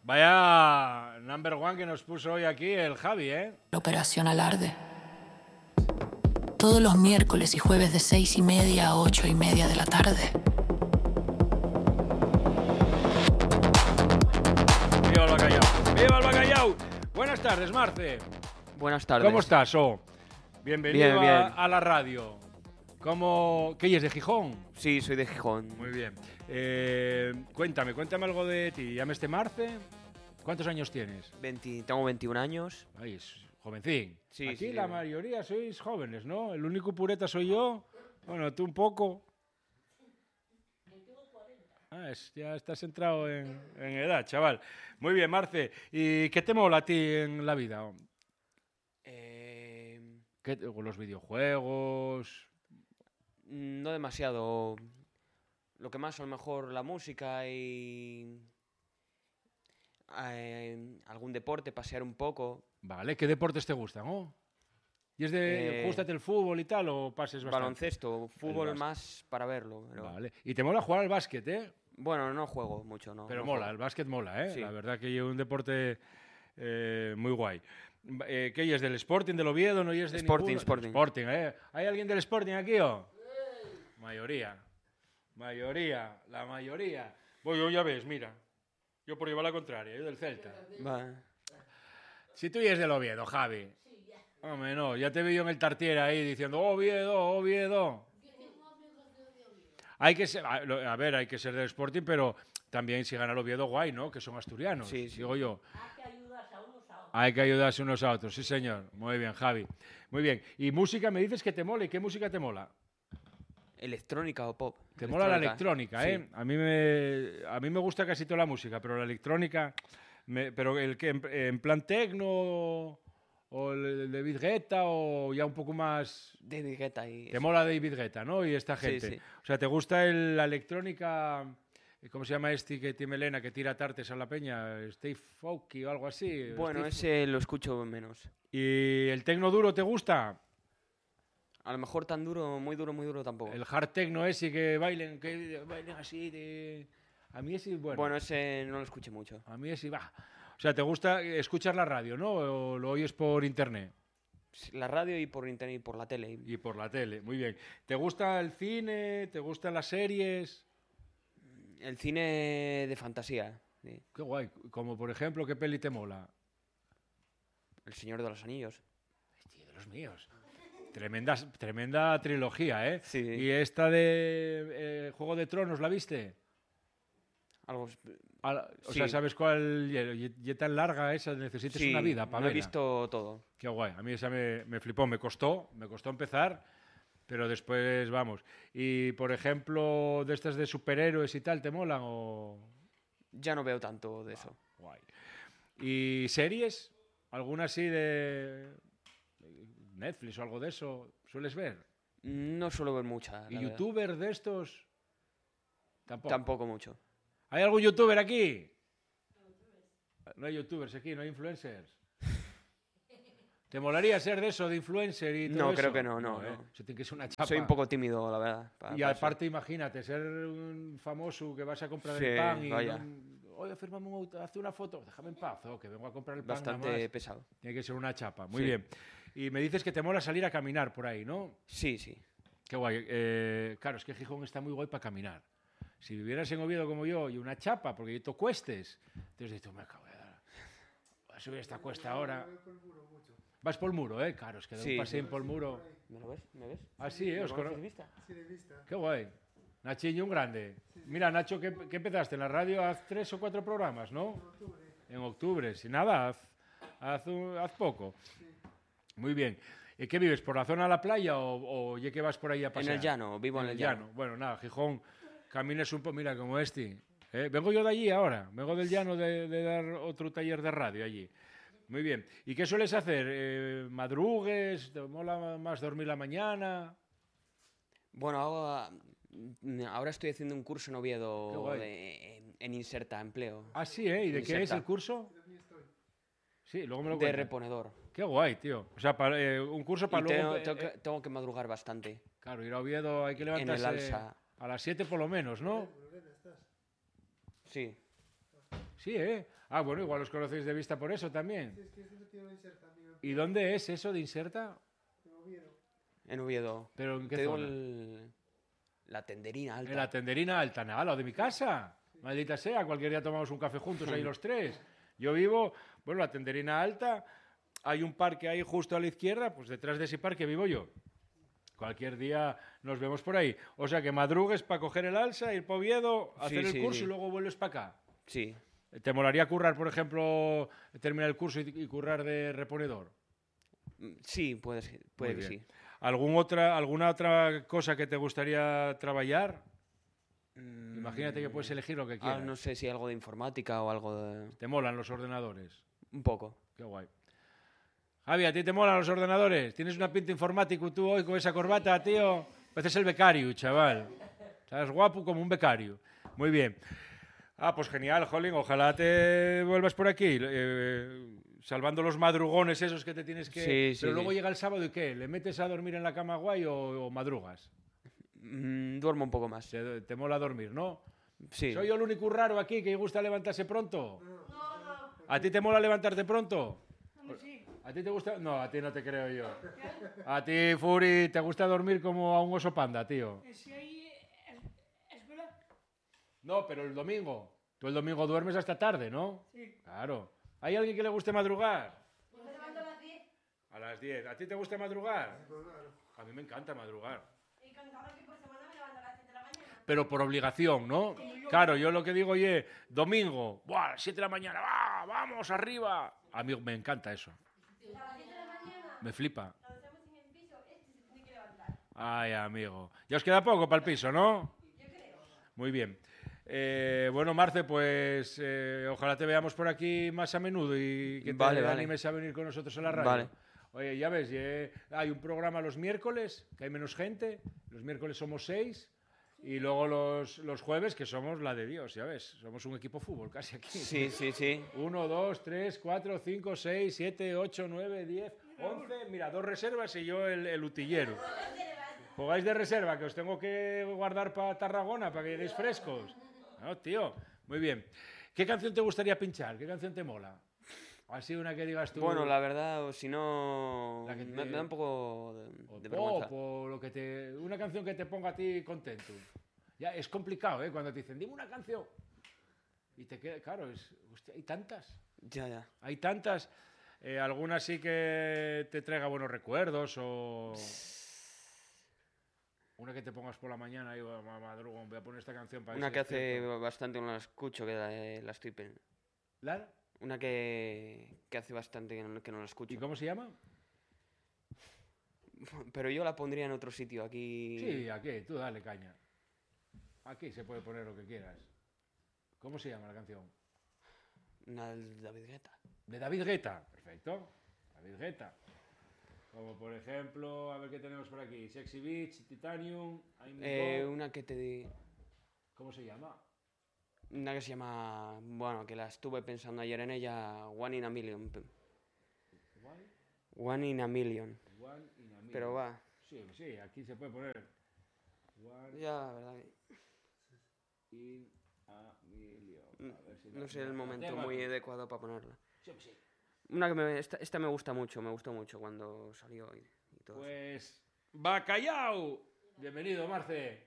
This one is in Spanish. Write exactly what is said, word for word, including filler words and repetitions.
Vaya number one que nos puso hoy aquí el Javi, ¿eh? Operación Alarde. Todos los miércoles y jueves de seis y media a ocho y media de la tarde. ¡Viva el bacallao! ¡Viva el bacallao! Buenas tardes, Marce. Buenas tardes. ¿Cómo estás, O? Bienvenido Bien, bien. A, a la radio. ¿Cómo... ¿Qué es de Gijón? Sí, soy de Gijón. Muy bien. Eh, cuéntame, cuéntame algo de ti. ¿Llames este Marce? ¿Cuántos años tienes? veinte, tengo veintiún años. Ay, es jovencín. Sí, Aquí sí, la sí. mayoría sois jóvenes, ¿no? El único pureta soy yo. Bueno, tú un poco. Ah, es- ya estás entrado en, en edad, chaval. Muy bien, Marce. ¿Y qué te mola a ti en la vida? Eh, ¿Qué te- los videojuegos? no demasiado. Lo que más, a lo mejor, la música y... eh, algún deporte, pasear un poco. Vale, ¿qué deportes te gustan, oh? ¿Y es de... Eh, ¿Gústate el fútbol y tal o pases bastante? Baloncesto, fútbol básquet. más para verlo. Pero... Vale. ¿Y te mola jugar al básquet, eh? Bueno, no juego mucho, ¿no? Pero no mola, juego. el básquet mola, ¿eh? Sí. La verdad que es un deporte eh, muy guay. Eh, ¿Qué es del Sporting, del Oviedo? ¿No y es de Sporting, ninguno? Sporting. Sporting, ¿eh? ¿Hay alguien del Sporting aquí o? Mayoría. Mayoría, la mayoría. Voy, yo ya ves, mira. Yo por llevar la contraria, yo del Celta. Va. Si tú ya es del Oviedo, Javi. Hombre, no, ya te vi yo en el Tartiere ahí diciendo Oviedo, Oviedo. Hay que ser, a lo- a ver, hay que ser del Sporting, pero también si gana el Oviedo, guay, ¿no? Que son asturianos, Sí, sí. digo yo. Hay que ayudarse unos a otros, sí señor. Muy bien, Javi. Muy bien. ¿Y música me dices que te mola? ¿Y qué música te mola? Electrónica o pop. Te mola la electrónica, ¿eh? Sí. A mí me, a mí me gusta casi toda la música, pero la electrónica... me- pero el que en, en plan tecno o el de David Guetta o ya un poco más... David Guetta y... Te mola David Guetta, ¿no? Y esta Sí, gente. sí. O sea, ¿te gusta el- la electrónica... ¿Cómo se llama este que tiene melena, que tira tartes a la peña? Steve Aoki o algo así. Bueno, Steve- ese lo escucho menos. ¿Y el tecno duro te gusta? A lo mejor tan duro, muy duro, muy duro tampoco. El hard techno ese que bailen, que bailen así de... A mí ese, bueno, Bueno, ese no lo escuché mucho. a mí ese va. O sea, ¿te gusta escuchar la radio, no? ¿O lo oyes por internet La radio y por internet y por la tele. y por la tele? Muy bien. ¿Te gusta el cine? ¿Te gustan las series? El cine de fantasía. Sí. Qué guay. Como por ejemplo, ¿qué peli te mola? El Señor de los Anillos. Tío, de los míos. Tremenda, tremenda trilogía, ¿eh? Sí. ¿Y esta de eh, Juego de Tronos la viste? Algo... A la- o Sí. sea, ¿sabes cuál? Y, y- y tan larga esa, necesitas Sí, una vida para no he verla. visto todo. Qué guay. A mí esa me, me flipó, me costó, me costó empezar, pero después vamos. Y por ejemplo, de estas de superhéroes y tal, ¿te molan o...? Ya no veo tanto de eso. Guay. ¿Y series? ¿Alguna así de Netflix o algo de eso? ¿Sueles ver? No suelo ver mucha. ¿Y la verdad. youtubers de estos? Tampoco. Tampoco mucho. ¿Hay algún youtuber aquí? No hay youtubers aquí, no hay influencers. ¿Te molaría ser de eso, de influencer y todo No, eso? creo que no, no, ¿eh? no. Eso tiene que ser una chapa. Soy un poco tímido, la verdad. pa- Y para eso. aparte, imagínate, ser un famoso que vas a comprar Sí, el pan y... vaya. no- Oye, firmame un auto, hazte una foto. Déjame en paz, oh, que vengo a comprar el pan nada Bastante más. pesado. Tiene que ser una chapa. Muy Sí. bien. Y me dices que te mola salir a caminar por ahí, ¿no? Sí, sí. Qué guay. Eh, claro, es que Gijón está muy guay para caminar. Si vivieras en Oviedo como yo y una chapa, porque yo cuestes, entonces dices, me acabo de dar. Voy a subir esta cuesta ahora. Vas por el muro, ¿eh? Claro, es que de Sí, un paseo sí. por el muro. ¿Me lo ves? ¿Me ves? Ah, sí, ¿eh? ¿Me Os conoces cono- de vista? Qué guay. Nachiño, un grande. Mira, Nacho, ¿qué, qué empezaste? En la radio hace tres o cuatro programas, ¿no? En octubre. Sin nada, haz, haz, un- haz poco. Muy bien. ¿Y qué vives? ¿Por la zona de la playa o, o ya que vas por ahí a En pasear? el llano, vivo en, el llano. Bueno, nada, Gijón, camines un poco, mira, como este. ¿eh? Vengo yo de allí ahora, vengo del llano de, de dar otro taller de radio allí. Muy bien. ¿Y qué sueles hacer? Eh, ¿Madrugues? ¿Te mola más dormir la mañana? Bueno, ahora, ahora estoy haciendo un curso en Qué Oviedo guay. de- en, en Inserta Empleo. Ah, sí, ¿eh? ¿Y de qué es Inserta. el curso? Sí, luego me lo De cuentas. reponedor. Qué guay, tío. O sea, para, eh, un curso para Y luego... tengo, eh, tengo que, eh, tengo que madrugar bastante. claro, ir a Oviedo hay que En el levantarse Alsa. a las siete por lo menos, ¿no? Sí. Sí, ¿eh? Ah, bueno, igual os conocéis de vista por eso también. Sí, es que es divertido de Inserta, amigo. ¿Y dónde es eso de Inserta? En Oviedo. En Oviedo. ¿Pero en qué Te digo zona? el- la tenderina alta. En la tenderina alta, al lado de mi casa. Maldita sea, cualquier día tomamos un café juntos ahí los tres. Yo vivo, bueno, la tenderina alta, hay un parque ahí justo a la izquierda, pues detrás de ese parque vivo yo. Cualquier día nos vemos por ahí. O sea que madrugues para coger el alza, ir para Oviedo, Sí, hacer el sí, curso sí. y luego vuelves para acá. Sí. ¿Te molaría currar, por ejemplo, terminar el curso y, y currar de reponedor? Mm, Sí, puede, ser- puede Muy que bien. sí. ¿Algún otra, ¿Alguna otra cosa que te gustaría trabajar? Mm, Imagínate que puedes elegir lo que ah, quieras. no sé si algo de informática o algo de... ¿Te molan los ordenadores? Un poco. Qué guay. Javi, ¿a ti te molan los ordenadores? ¿Tienes una pinta informático tú hoy con esa corbata, tío? Pareces el becario, chaval. Estás guapo como un becario. Muy bien. Ah, pues genial, Jolín. Ojalá te vuelvas por aquí. eh, salvando los madrugones esos que te tienes que... Sí, sí, Pero luego sí. llega el sábado y ¿qué? ¿Le metes a dormir en la cama guay o, o madrugas? Mm, duermo un poco más. Te, te mola dormir, ¿no? Sí. ¿Soy yo el único raro aquí que le gusta levantarse pronto? ¿A ti te mola levantarte pronto? ¿A ti te gusta? No, a ti no te creo yo. A ti, Furi, te gusta dormir como a un oso panda, tío. Si hay escuela, No, pero el domingo. Tú el domingo duermes hasta tarde, ¿no? sí. Claro. ¿Hay alguien que le guste madrugar? Yo me levanto a las diez A las diez. ¿A ti te gusta madrugar? Pues claro. A mí me encanta madrugar. y contaba que por semana me levanto a las siete de la mañana. Pero por obligación, ¿no? Claro, yo lo que digo, oye, domingo, ¡buah! a las siete de la mañana, ¡va! ¡Vamos, arriba! A mí me encanta eso. A las siete de la mañana, Me flipa. cuando estamos en el piso, este se tiene que levantar. Ay, amigo. Ya os queda poco para el piso, ¿no? Yo creo. Muy bien. Eh, bueno, Marce, pues eh, ojalá te veamos por aquí más a menudo y que te Vale, vale. animes a venir con nosotros a la radio. Vale. Oye, ya ves, eh, hay un programa los miércoles, que hay menos gente. Los miércoles somos seis. Y luego los, los jueves, que somos la de Dios, ya ves. Somos un equipo fútbol casi aquí. Sí, sí, sí. Uno, dos, tres, cuatro, cinco, seis, siete, ocho, nueve, diez, once. Mira, dos reservas y yo el, el utillero. ¿Jugáis de reserva? Que os tengo que guardar para Tarragona, para que lleguéis frescos. No, tío. Muy bien. ¿Qué canción te gustaría pinchar? ¿Qué canción te mola? Así una que digas tú. Bueno, la verdad, o si no... La que Me, te- me da un poco de, o de pop, vergüenza. o lo que te... Una canción que te ponga a ti contento. Ya, es complicado, ¿eh? Cuando te dicen, dime una canción. Y te queda... Claro, es... Hostia, hay tantas. Ya, ya. Hay tantas. Eh, alguna sí que te traiga buenos recuerdos o... Una que te pongas por la mañana y digo, madrugón, voy a poner esta canción para Una ver que si hace despierto". bastante que no la escucho, que la, la estoy... pen- ¿Lara? Una que, que hace bastante que no, que no la escucho. ¿Y cómo se llama? Pero yo la pondría en otro sitio, aquí... Sí, aquí, tú dale caña. Aquí se puede poner lo que quieras. ¿Cómo se llama la canción? Una de David Guetta. De David Guetta. Perfecto. David Guetta. Como por ejemplo, a ver qué tenemos por aquí. Sexy Beach, Titanium, I'm Eh, Go. una que te di... ¿Cómo se llama? Una que se llama... Bueno, que la estuve pensando ayer en ella, One in a Million. pe- One, One in a Million. one in a million. Pero va, Sí, sí, aquí se puede poner. One ya, la verdad que... in a million. A ver si No la- sé el la momento tengo muy aquí. adecuado para ponerla. Sí, sí. Una que me... Esta, esta me gusta mucho, me gustó mucho cuando salió y, y todo. eso. Pues, Bacallao. Bienvenido, Marce.